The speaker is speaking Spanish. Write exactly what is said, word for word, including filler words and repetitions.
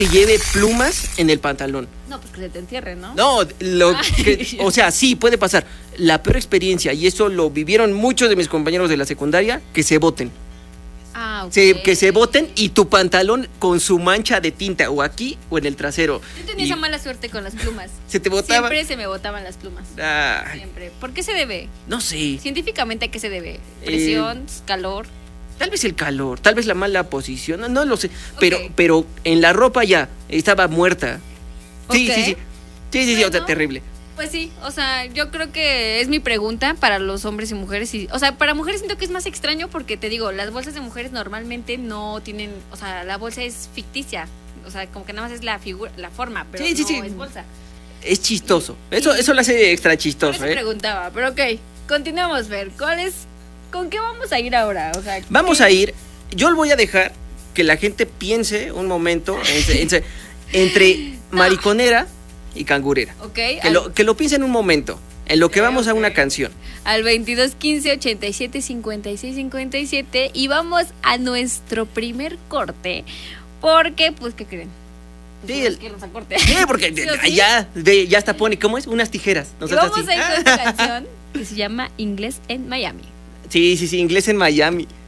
que lleve plumas en el pantalón. No, pues que se te entierre, ¿no? No, lo que, o sea, sí, puede pasar. La peor experiencia, y eso lo vivieron muchos de mis compañeros de la secundaria, que se boten. Ah, ok. Se, que se boten y tu pantalón con su mancha de tinta, o aquí o en el trasero. Yo tenía Y esa mala suerte con las plumas. se te botaba. Siempre se me botaban las plumas. Ay, Siempre. ¿Por qué se debe? no sé. Científicamente, ¿a qué se debe? ¿Presión? ¿Calor? Tal vez el calor, tal vez la mala posición, no, no lo sé. Pero, Ok. pero en la ropa ya estaba muerta. Sí, Ok. sí, sí. Sí, sí, sí, o sea, Bueno. terrible. Pues sí, o sea, yo creo que es mi pregunta para los hombres y mujeres. Y, o sea, para mujeres siento que es más extraño porque te digo, las bolsas de mujeres normalmente no tienen, o sea, la bolsa es ficticia. O sea, como que nada más es la figura, la forma, pero Sí, sí, no sí. es bolsa. Es chistoso. Eso, eso lo hace extra Por chistoso, eso ¿eh? preguntaba, pero ok, continuamos, Ver. ¿Cuál es, con qué vamos a ir ahora? O sea, Vamos ¿qué- a ir. Yo voy a dejar que la gente piense un momento en- en- entre mariconera y cangurera. Ok, Que al, lo, que lo piensen un momento. En lo que Ok, vamos a ok. una canción. al veintidós quince ochenta y siete cincuenta y seis cincuenta y siete y vamos a nuestro primer corte. Porque, pues, ¿qué creen? Sí, Tenemos el- que irnos a corte. Sí, porque ¿Sí o sí? ya, ve, ya hasta pone, ¿cómo es? Unas tijeras. Y Nosotros vamos así. a ir con esta canción que se llama Inglés en Miami. Sí, sí, sí, inglés en Miami.